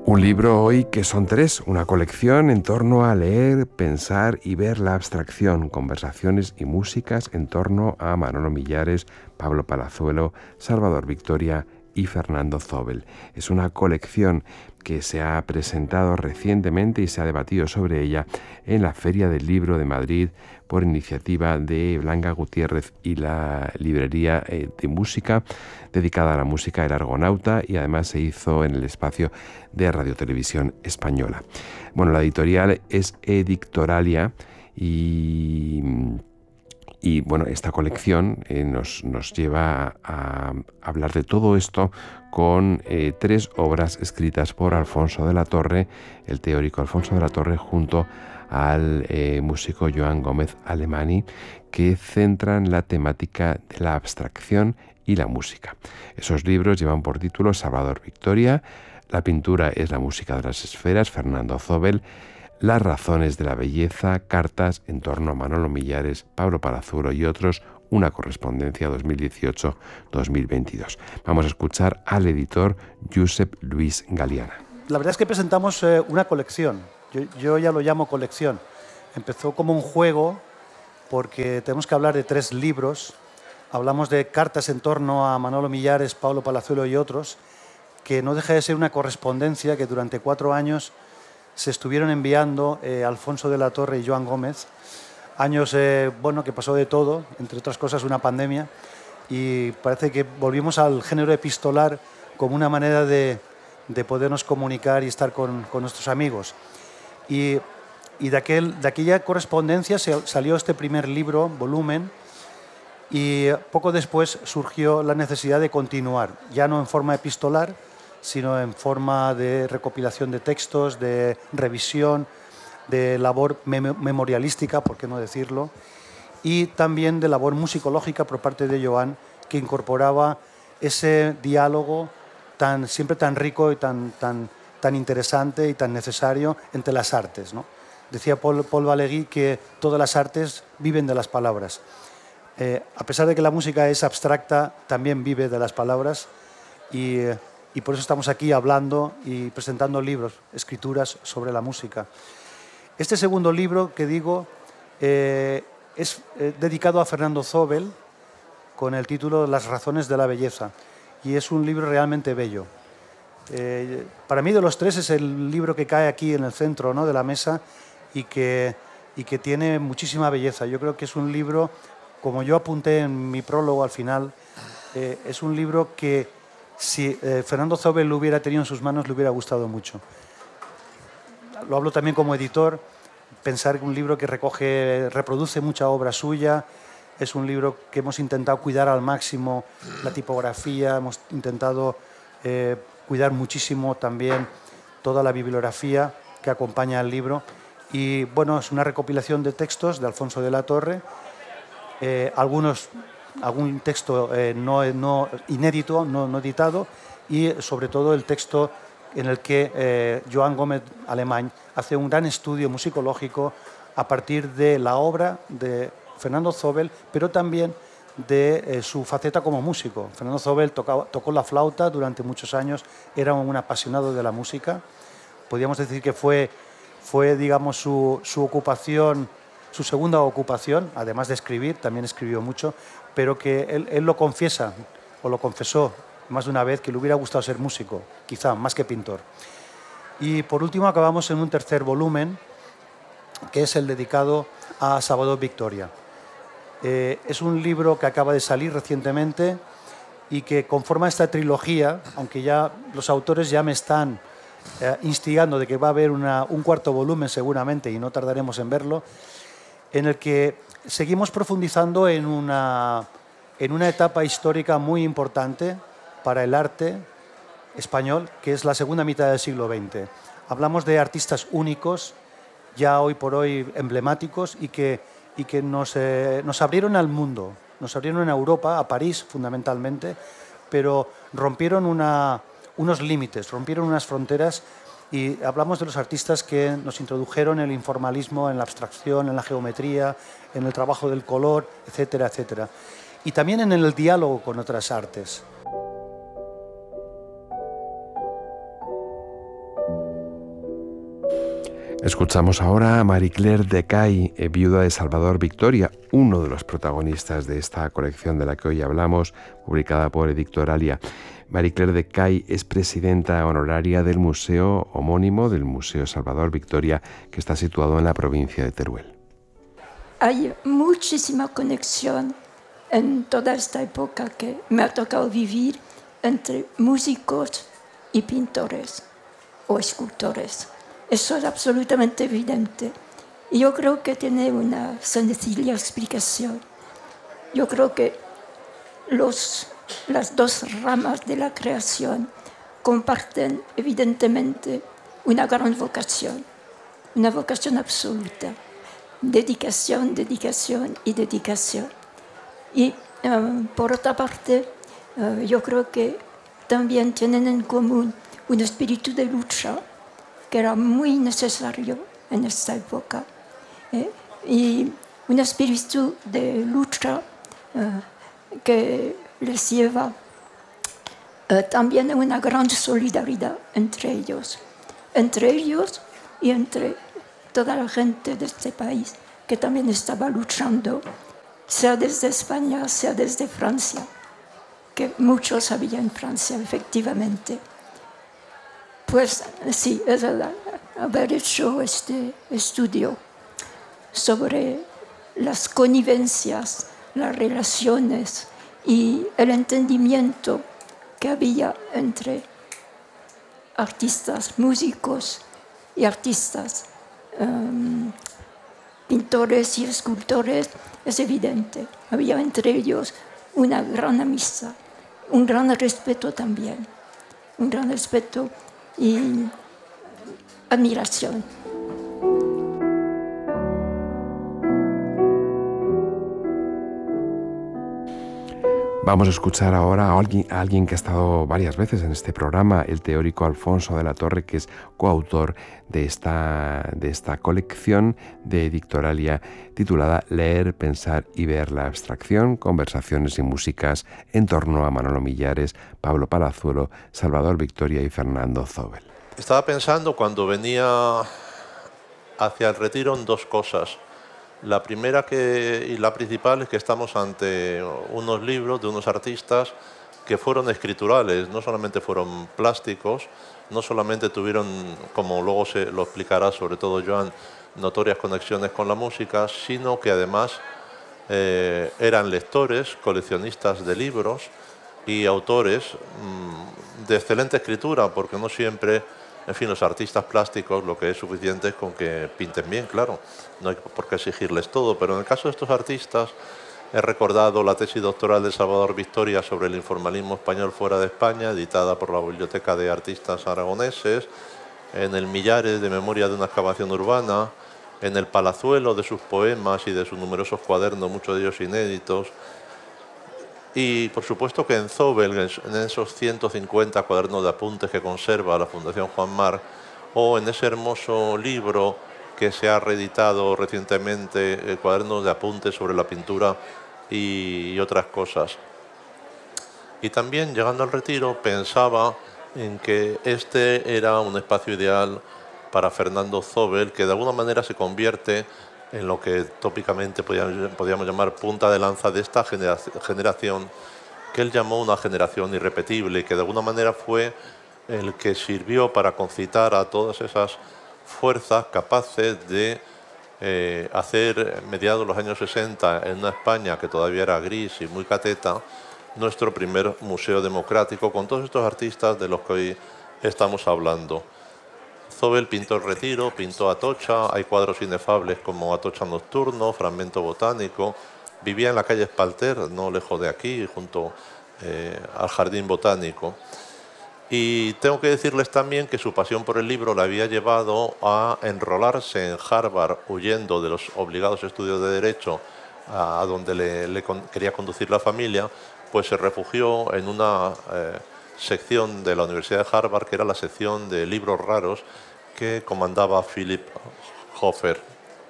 Un libro hoy que son tres, una colección en torno a leer, pensar y ver la abstracción, conversaciones y músicas en torno a Manolo Millares, Pablo Palazuelo, Salvador Victoria y Fernando Zóbel. Es una colección que se ha presentado recientemente y se ha debatido sobre ella en la Feria del Libro de Madrid por iniciativa de Blanca Gutiérrez y la librería de música dedicada a la música El Argonauta, y además se hizo en el espacio de Radio Televisión Española. Bueno, la editorial es Edictoralia y bueno, esta colección nos lleva a hablar de todo esto con tres obras escritas por Alfonso de la Torre, el teórico Alfonso de la Torre, junto al músico Joan Gómez Alemany, que centran la temática de la abstracción y la música. Esos libros llevan por título Salvador Victoria, La pintura es la música de las esferas, Fernando Zóbel, Las razones de la belleza, cartas en torno a Manolo Millares, Pablo Palazuelo y otros, una correspondencia 2018-2022. Vamos a escuchar al editor Josep Luis Galiana. La verdad es que presentamos una colección. Yo ya lo llamo colección. Empezó como un juego porque tenemos que hablar de tres libros. Hablamos de cartas en torno a Manolo Millares, Pablo Palazuelo y otros, que no deja de ser una correspondencia que durante 4 años se estuvieron enviando Alfonso de la Torre y Joan Gómez. Años bueno, que pasó de todo, entre otras cosas una pandemia, y parece que volvimos al género epistolar como una manera de podernos comunicar y estar con nuestros amigos. Y de aquella correspondencia salió este primer libro, volumen, y poco después surgió la necesidad de continuar, ya no en forma epistolar, sino en forma de recopilación de textos, de revisión, de labor memorialística, por qué no decirlo, y también de labor musicológica por parte de Joan, que incorporaba ese diálogo siempre tan rico y tan interesante y tan necesario entre las artes, ¿no? Decía Paul Valéry que todas las artes viven de las palabras. A pesar de que la música es abstracta, también vive de las palabras, y por eso estamos aquí hablando y presentando libros, escrituras sobre la música. Este segundo libro que digo es dedicado a Fernando Zóbel, con el título Las razones de la belleza, y es un libro realmente bello. Para mí, de los tres, es el libro que cae aquí en el centro, ¿no?, de la mesa, y que tiene muchísima belleza. Yo creo que es un libro, como yo apunté en mi prólogo al final, es un libro que si Fernando Zóbel lo hubiera tenido en sus manos le hubiera gustado mucho. Lo hablo también como editor, pensar que un libro que reproduce mucha obra suya, es un libro que hemos intentado cuidar al máximo la tipografía, hemos intentado cuidar muchísimo también toda la bibliografía que acompaña al libro, y bueno, es una recopilación de textos de Alfonso de la Torre, algún texto no inédito, no editado, y sobre todo el texto en el que Joan Gómez Alemany hace un gran estudio musicológico a partir de la obra de Fernando Zóbel, pero también de su faceta como músico. Fernando Zóbel tocó la flauta durante muchos años, era un apasionado de la música. Podríamos decir que fue digamos, su ocupación, su segunda ocupación, además de escribir, también escribió mucho, pero que él lo confiesa, o lo confesó más de una vez, que le hubiera gustado ser músico, quizá, más que pintor. Y por último acabamos en un tercer volumen, que es el dedicado a Salvador Victoria. Es un libro que acaba de salir recientemente y que conforma esta trilogía, aunque ya los autores ya me están instigando de que va a haber un cuarto volumen seguramente, y no tardaremos en verlo, en el que seguimos profundizando en una etapa histórica muy importante para el arte español, que es la segunda mitad del siglo XX. Hablamos de artistas únicos, ya hoy por hoy emblemáticos, y que nos abrieron al mundo, nos abrieron a Europa, a París fundamentalmente, pero rompieron unos límites, rompieron unas fronteras, y hablamos de los artistas que nos introdujeron el informalismo, en la abstracción, en la geometría, en el trabajo del color, etcétera, etcétera. Y también en el diálogo con otras artes. Escuchamos ahora a Marie-Claire Decay, viuda de Salvador Victoria, uno de los protagonistas de esta colección de la que hoy hablamos, publicada por Edictoralia. Marie-Claire Decay es presidenta honoraria del museo homónimo, del Museo Salvador Victoria, que está situado en la provincia de Teruel. Hay muchísima conexión en toda esta época que me ha tocado vivir entre músicos y pintores o escultores. Eso es absolutamente evidente. Y yo creo que tiene una sencilla explicación. Yo creo que las dos ramas de la creación comparten evidentemente una gran vocación, una vocación absoluta. Dedicación, dedicación y dedicación. Y por otra parte, yo creo que también tienen en común un espíritu de lucha que era muy necesario en esta época, y un espíritu de lucha que les lleva también a una gran solidaridad entre ellos y entre toda la gente de este país que también estaba luchando, sea desde España, sea desde Francia, que muchos había en Francia, efectivamente. Pues sí, es haber hecho este estudio sobre las connivencias, las relaciones y el entendimiento que había entre artistas, músicos y artistas, pintores y escultores, es evidente. Había entre ellos una gran amistad, un gran respeto también, un gran respeto y admiración. Vamos a escuchar ahora a alguien que ha estado varias veces en este programa, el teórico Alfonso de la Torre, que es coautor de esta colección de Edictoralia titulada Leer, Pensar y Ver la Abstracción, conversaciones y músicas en torno a Manolo Millares, Pablo Palazuelo, Salvador Victoria y Fernando Zóbel. Estaba pensando cuando venía hacia el retiro en dos cosas. La primera y la principal es que estamos ante unos libros de unos artistas que fueron escriturales, no solamente fueron plásticos, no solamente tuvieron, como luego se lo explicará sobre todo Joan, notorias conexiones con la música, sino que además eran lectores, coleccionistas de libros y autores de excelente escritura, porque no siempre... En fin, los artistas plásticos lo que es suficiente es con que pinten bien, claro. No hay por qué exigirles todo, pero en el caso de estos artistas he recordado la tesis doctoral de Salvador Victoria sobre el informalismo español fuera de España, editada por la Biblioteca de Artistas Aragoneses, en el Millares de Memoria de una excavación urbana, en el Palazuelo de sus poemas y de sus numerosos cuadernos, muchos de ellos inéditos, y por supuesto que en Zóbel, en esos 150 cuadernos de apuntes que conserva la Fundación Juan Mar, o en ese hermoso libro que se ha reeditado recientemente, cuadernos de apuntes sobre la pintura y otras cosas. Y también, llegando al retiro, pensaba en que este era un espacio ideal para Fernando Zóbel, que de alguna manera se convierte en lo que tópicamente podríamos llamar punta de lanza de esta generación, que él llamó una generación irrepetible, que de alguna manera fue el que sirvió para concitar a todas esas fuerzas capaces de hacer, mediados de los años 60, en una España que todavía era gris y muy cateta, nuestro primer museo democrático, con todos estos artistas de los que hoy estamos hablando. Zóbel pintó el Retiro, pintó Atocha, hay cuadros inefables como Atocha Nocturno, Fragmento Botánico. Vivía en la calle Espalter, no lejos de aquí, junto al Jardín Botánico. Y tengo que decirles también que su pasión por el libro le había llevado a enrolarse en Harvard, huyendo de los obligados estudios de Derecho, a donde le quería conducir la familia, pues se refugió en una sección de la Universidad de Harvard, que era la sección de libros raros, que comandaba Philip Hofer.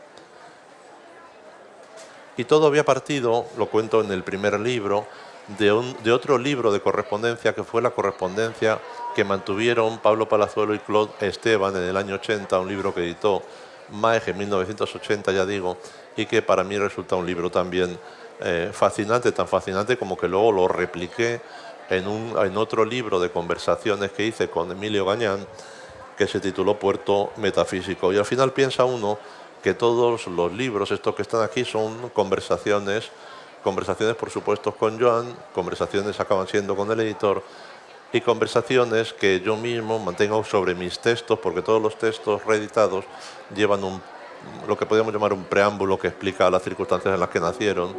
Y todo había partido, lo cuento en el primer libro, de otro libro de correspondencia, que fue la correspondencia que mantuvieron Pablo Palazuelo y Claude Esteban en el año 80, un libro que editó Maege, 1980, ya digo, y que para mí resulta un libro también fascinante, tan fascinante como que luego lo repliqué en otro libro de conversaciones que hice con Emilio Gañán, que se tituló Puerto Metafísico. Y al final piensa uno que todos los libros, estos que están aquí, son conversaciones por supuesto con Joan, conversaciones acaban siendo con el editor, y conversaciones que yo mismo mantengo sobre mis textos, porque todos los textos reeditados llevan lo que podríamos llamar un preámbulo que explica las circunstancias en las que nacieron.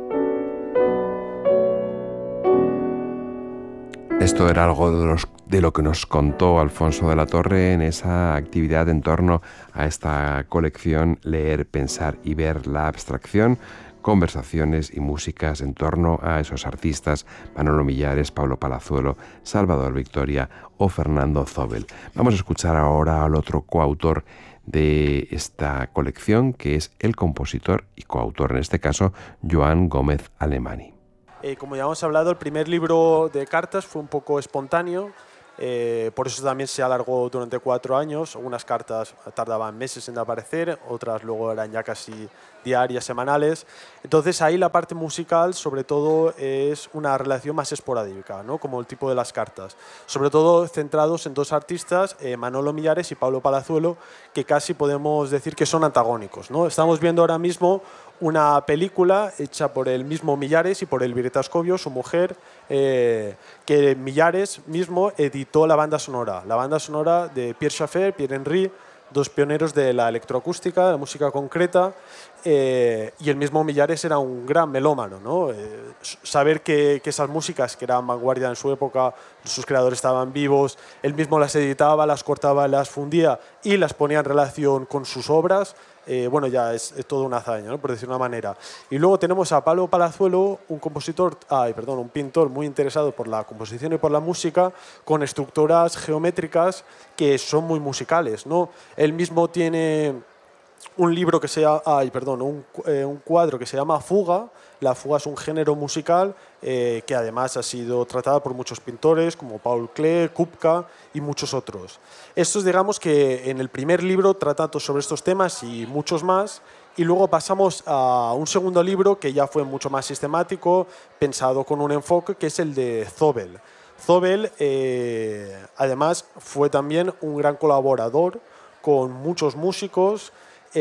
Esto era algo de lo que nos contó Alfonso de la Torre en esa actividad en torno a esta colección Leer, Pensar y Ver la Abstracción, conversaciones y músicas en torno a esos artistas, Manolo Millares, Pablo Palazuelo, Salvador Victoria o Fernando Zóbel. Vamos a escuchar ahora al otro coautor de esta colección, que es el compositor y coautor, en este caso, Joan Gómez Alemany. Como ya hemos hablado, el primer libro de cartas fue un poco espontáneo, por eso también se alargó durante 4 años. Algunas cartas tardaban meses en aparecer, otras luego eran ya casi diarias, semanales. Entonces ahí la parte musical sobre todo es una relación más esporádica, ¿no? Como el tipo de las cartas. Sobre todo centrados en 2 artistas, Manolo Millares y Pablo Palazuelo, que casi podemos decir que son antagónicos, ¿no? Estamos viendo ahora mismo una película hecha por el mismo Millares y por Elvireta Ascobio, su mujer, que Millares mismo editó la banda sonora de Pierre Schaeffer, Pierre Henry, 2 pioneros de la electroacústica, de la música concreta, y el mismo Millares era un gran melómano, ¿no? Saber que esas músicas, que eran vanguardia en su época, sus creadores estaban vivos, él mismo las editaba, las cortaba, las fundía y las ponía en relación con sus obras, bueno, ya es toda una hazaña, ¿no? Por decir una manera. Y luego tenemos a Pablo Palazuelo, un pintor muy interesado por la composición y por la música, con estructuras geométricas que son muy musicales, ¿no? Él mismo tiene un libro que se llama, un cuadro que se llama Fuga. La fuga es un género musical que además ha sido tratado por muchos pintores como Paul Klee, Kupka y muchos otros. Estos, digamos que en el primer libro trata sobre estos temas y muchos más, y luego pasamos a un segundo libro que ya fue mucho más sistemático, pensado con un enfoque, que es el de Zóbel. Zóbel además fue también un gran colaborador con muchos músicos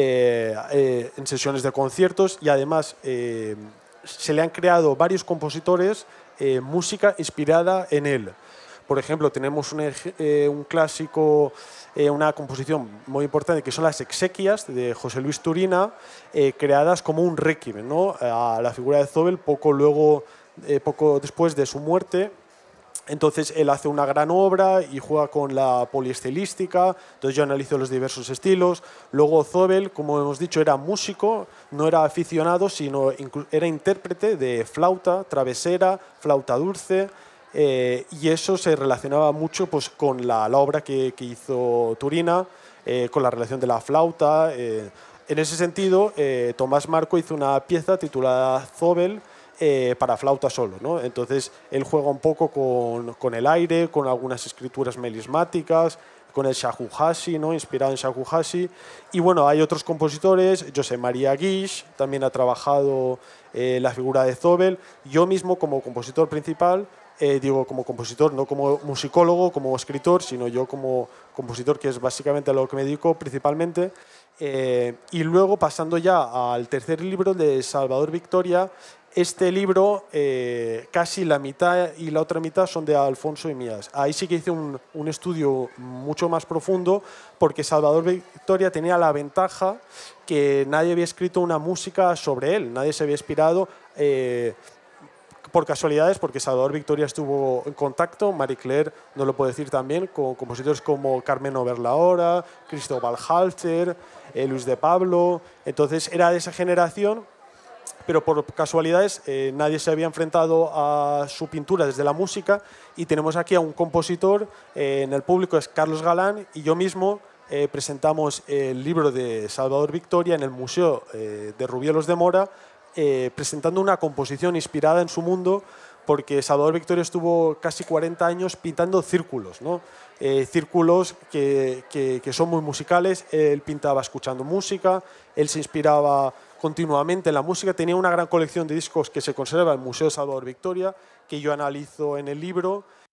en sesiones de conciertos, y además se le han creado varios compositores música inspirada en él. Por ejemplo, tenemos un clásico, una composición muy importante, que son las exequias de José Luis Turina, creadas como un requiem, ¿no? A la figura de Zóbel poco después de su muerte. Entonces él hace una gran obra y juega con la poliestilística, entonces yo analizo los diversos estilos. Luego Zóbel, como hemos dicho, era músico, no era aficionado, sino era intérprete de flauta travesera, flauta dulce, y eso se relacionaba mucho pues, con la obra que hizo Turina, con la relación de la flauta. En ese sentido, Tomás Marco hizo una pieza titulada Zóbel, para flauta solo, ¿no? Entonces él juega un poco con el aire, con algunas escrituras melismáticas, con el shakuhachi, ¿no? Inspirado en shakuhachi. Y bueno, hay otros compositores, José María Guix también ha trabajado la figura de Zóbel. Yo mismo como compositor principal, digo como compositor, no como musicólogo, como escritor, sino yo como compositor, que es básicamente a lo que me dedico principalmente. Y luego pasando ya al tercer libro de Salvador Victoria. Este libro, casi la mitad y la otra mitad son de Alfonso y mías. Ahí sí que hice un estudio mucho más profundo, porque Salvador Victoria tenía la ventaja que nadie había escrito una música sobre él, nadie se había inspirado por casualidades, porque Salvador Victoria estuvo en contacto, Marie Claire nos lo puede decir también, con compositores como Carmen Overlaora, Cristóbal Halter, Luis de Pablo. Entonces era de esa generación, pero por casualidades nadie se había enfrentado a su pintura desde la música, y tenemos aquí a un compositor en el público, es Carlos Galán, y yo mismo presentamos el libro de Salvador Victoria en el Museo de Rubielos de Mora, presentando una composición inspirada en su mundo, porque Salvador Victoria estuvo casi 40 años pintando círculos, ¿no? Círculos que son muy musicales. Él pintaba escuchando música, él se inspiraba continuamente en la música, tenía una gran colección de discos que se conserva en el Museo Salvador Victoria, que yo analizo en el libro,